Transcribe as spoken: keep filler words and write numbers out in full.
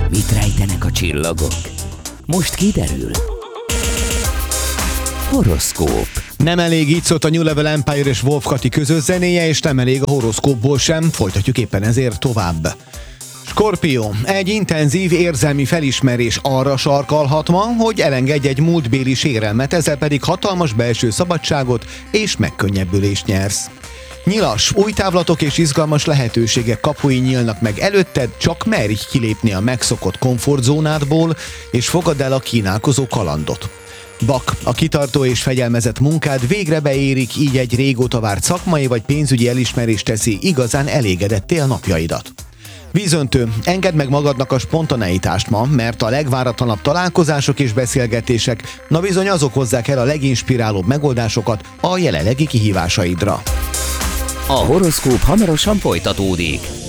Mit rejtenek a csillagok? Most kiderül. Horoszkóp. Nem elég, így szólt a New Level Empire és Wolf Kati közös zenéje, és nem elég a horoszkópból sem, folytatjuk éppen ezért tovább. Skorpió. Egy intenzív érzelmi felismerés arra sarkalhat ma, hogy elengedj egy múltbéli sérelmet, ezzel pedig hatalmas belső szabadságot és megkönnyebbülést nyersz. Nyilas. Új távlatok és izgalmas lehetőségek kapui nyílnak meg előtted, csak merj kilépni a megszokott komfortzónádból, és fogadd el a kínálkozó kalandot. Bak. A kitartó és fegyelmezett munkád végre beérik, így egy régóta várt szakmai vagy pénzügyi elismerés teszi igazán elégedetté a napjaidat. Vízöntő. Engedd meg magadnak a spontaneitást ma, mert a legváratlanabb találkozások és beszélgetések na bizony azok hozzák el a leginspirálóbb megoldásokat a jelenlegi kihívásaidra. A horoszkóp hamarosan folytatódik.